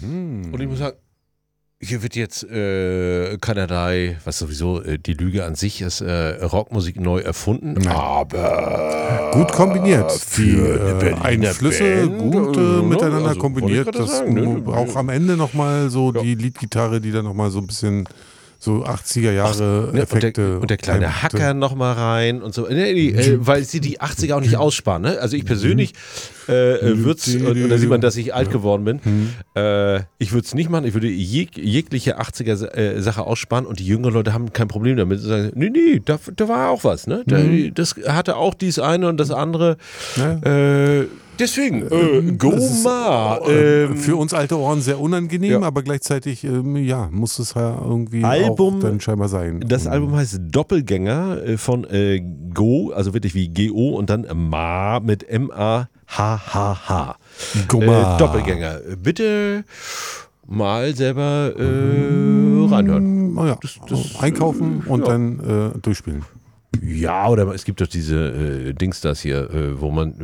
Und ich muss sagen, hier wird jetzt keinerlei, was sowieso die Lüge an sich ist, Rockmusik neu erfunden. Nein. Aber gut kombiniert. für eine Berliner Einflüsse Band, gut miteinander also, kombiniert. wollte ich Das gerade sagen, ne? auch am Ende nochmal so die Leadgitarre, die dann nochmal so ein bisschen so 80er Jahre Effekte. Und der kleine Hacker nochmal rein und so. Weil sie die 80er auch nicht aussparen. Ne? Also ich persönlich würde es, und da sieht man, dass ich alt geworden bin, ich würde es nicht machen. Ich würde jegliche 80er Sache aussparen und die jüngeren Leute haben kein Problem damit. Sie sagen, nee, da war auch was. Ne? Das hatte auch dies eine und das andere. Ja. Deswegen, Goma. Für uns alte Ohren sehr unangenehm, aber gleichzeitig, muss es ja irgendwie Album, auch dann scheinbar sein. Das Album heißt Doppelgänger von Go, also wirklich wie G-O und dann Ma mit M-A-H-H-H. Goma. Doppelgänger. Bitte mal selber reinhören. Einkaufen und dann durchspielen. Ja, oder es gibt doch diese Dings das hier, wo man